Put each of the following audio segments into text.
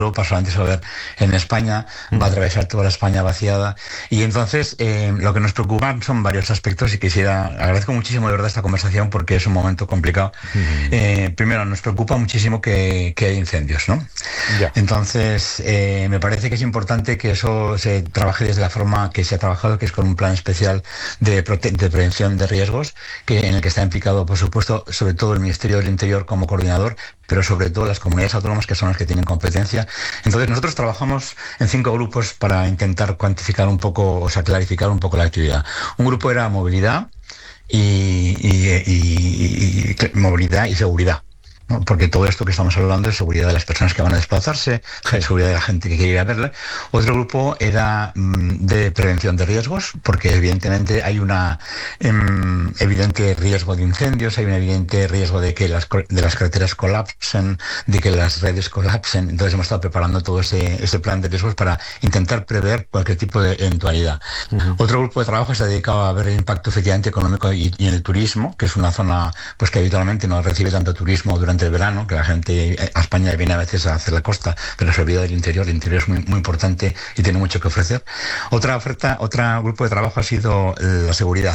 Europa, solamente se va a ver en España, va a atravesar toda la España vaciada. Y entonces lo que nos preocupa son varios aspectos y agradezco muchísimo de verdad esta conversación porque es un momento complicado. Primero, nos preocupa muchísimo que haya incendios, ¿no? Ya. Entonces, me parece que es importante que eso se trabaje desde la forma que se ha trabajado, que es con un plan especial de prevención de riesgos, en el que está implicado, por supuesto, sobre todo el Ministerio del Interior como coordinador, pero sobre todo las comunidades autónomas, que son las que tienen competencia. Entonces, nosotros trabajamos en 5 grupos para intentar cuantificar un poco, o sea, clarificar un poco la actividad. Un grupo era movilidad movilidad y seguridad, ¿no? Porque todo esto que estamos hablando es seguridad de las personas que van a desplazarse, seguridad de la gente que quiere ir a verla. Otro grupo era de prevención de riesgos, porque evidentemente hay una evidente riesgo de incendios, hay un evidente riesgo de que las carreteras colapsen, de que las redes colapsen. Entonces hemos estado preparando todo ese plan de riesgos para intentar prever cualquier tipo de eventualidad. Otro grupo de trabajo se ha dedicado a ver el impacto efectivamente económico y en el turismo, que es una zona pues que habitualmente no recibe tanto turismo durante el verano, que la gente a España viene a veces a hacer la costa, pero se olvida del interior. El interior es muy, muy importante y tiene mucho que ofrecer. Otro grupo de trabajo ha sido la seguridad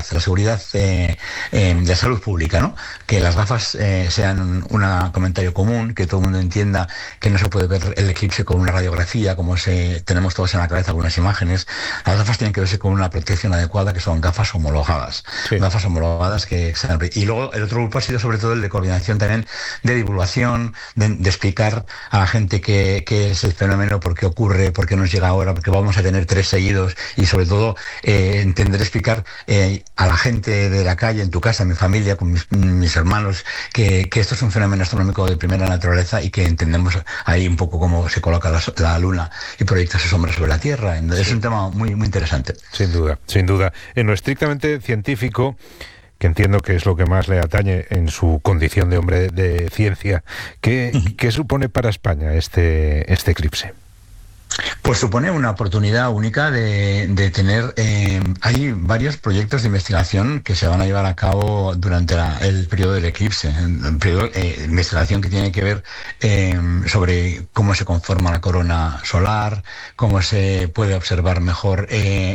de salud pública, ¿no? Que las gafas sean un comentario común, que todo el mundo entienda que no se puede ver el eclipse con una radiografía, como tenemos todos en la cabeza algunas imágenes. Las gafas tienen que verse con una protección adecuada, que son gafas homologadas. Sí. Gafas homologadas y luego el otro grupo ha sido sobre todo el de coordinación también, de divulgación, de explicar a la gente qué es el fenómeno, por qué ocurre, por qué nos llega ahora, porque vamos a tener 3 seguidos, y sobre todo explicar a la gente de la calle, en tu casa, en mi familia, con mis hermanos, que esto es un fenómeno astronómico de primera naturaleza y que entendemos ahí un poco cómo se coloca la luna y proyecta su sombra sobre la Tierra. Entonces, es un tema muy, muy interesante. Sin duda, sin duda. En lo estrictamente científico, que entiendo que es lo que más le atañe en su condición de hombre de ciencia, ¿qué supone para España este eclipse? Pues supone una oportunidad única de tener... hay varios proyectos de investigación que se van a llevar a cabo durante el periodo del eclipse. El periodo de investigación que tiene que ver sobre cómo se conforma la corona solar, cómo se puede observar mejor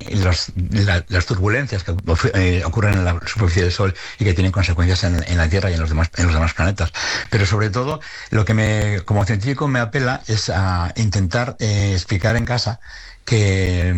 las turbulencias que ocurren en la superficie del Sol y que tienen consecuencias en la Tierra y en los demás planetas. Pero sobre todo, lo que como científico me apela es a intentar explicar en casa que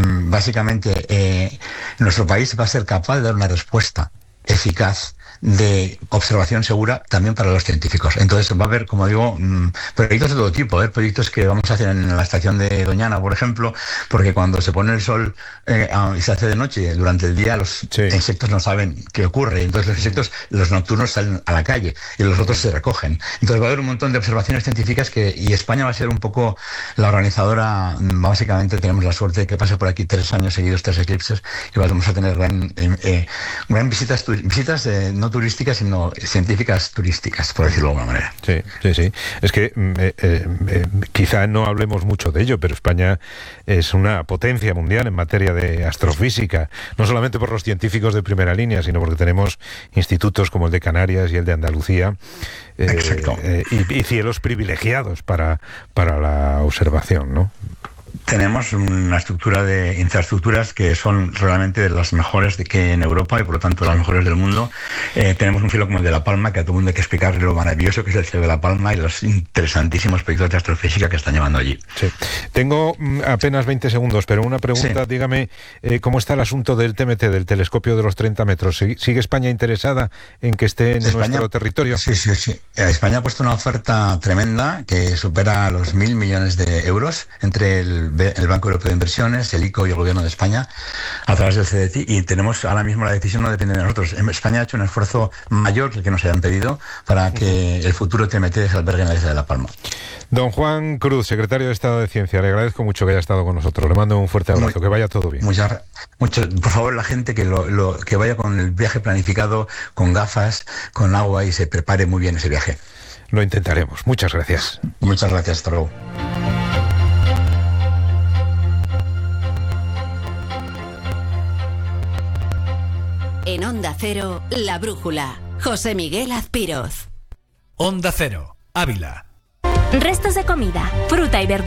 básicamente nuestro país va a ser capaz de dar una respuesta eficaz de observación segura también para los científicos. Entonces va a haber, como digo, proyectos de todo tipo, proyectos que vamos a hacer en la estación de Doñana, por ejemplo, porque cuando se pone el sol y se hace de noche, durante el día los insectos no saben qué ocurre, entonces los insectos, los nocturnos, salen a la calle y los otros se recogen. Entonces va a haber un montón de observaciones científicas y España va a ser un poco la organizadora. Básicamente tenemos la suerte de que pase por aquí 3 años seguidos, 3 eclipses, y vamos a tener gran visitas no turísticas, sino científicas turísticas, por decirlo de alguna manera. Sí. Es que quizá no hablemos mucho de ello, pero España es una potencia mundial en materia de astrofísica, no solamente por los científicos de primera línea, sino porque tenemos institutos como el de Canarias y el de Andalucía, y cielos privilegiados para la observación, ¿no? Tenemos una estructura de infraestructuras que son realmente de las mejores que en Europa y por lo tanto las mejores del mundo. Tenemos un cielo como el de La Palma, que a todo el mundo hay que explicarle lo maravilloso que es el cielo de La Palma y los interesantísimos proyectos de astrofísica que están llevando allí. Sí. Tengo apenas 20 segundos, pero una pregunta, dígame, ¿cómo está el asunto del TMT, del telescopio de los 30 metros? ¿Sigue España interesada en que esté en nuestro territorio? Sí. España ha puesto una oferta tremenda que supera los 1.000 millones de euros entre el Banco Europeo de Inversiones, el ICO y el Gobierno de España a través del CDTI, y tenemos ahora mismo la decisión no depende de nosotros. España ha hecho un esfuerzo mayor que el que nos hayan pedido para que el futuro TMT se albergue en la isla de La Palma. Don Juan Cruz, secretario de Estado de Ciencia, le agradezco mucho que haya estado con nosotros. Le mando un fuerte abrazo, que vaya todo bien. Por favor, la gente que vaya con el viaje planificado, con gafas, con agua, y se prepare muy bien ese viaje. Lo intentaremos. Muchas gracias. Muchas gracias, hasta luego. En Onda Cero, La Brújula. José Miguel Azpiroz. Onda Cero, Ávila. Restos de comida, fruta y verdura.